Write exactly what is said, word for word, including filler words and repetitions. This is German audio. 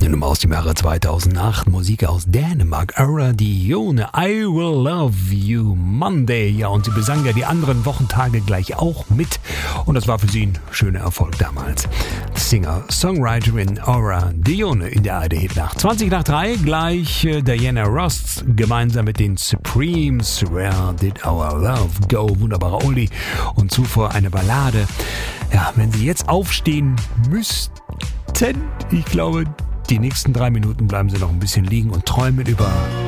Eine Nummer aus dem Jahre zweitausendacht, Musik aus Dänemark, Aura Dione, I Will Love You Monday. Ja, und sie besang ja die anderen Wochentage gleich auch mit. Und das war für sie ein schöner Erfolg damals. Singer-Songwriterin Aura Dione in der A R D-Hitnacht. zwanzig nach drei, gleich äh, Diana Ross gemeinsam mit den Supremes. Where did our love go? Wunderbarer Oldie. Und zuvor eine Ballade. Ja, wenn Sie jetzt aufstehen müssten, ich glaube, die nächsten drei Minuten bleiben Sie noch ein bisschen liegen und träumen über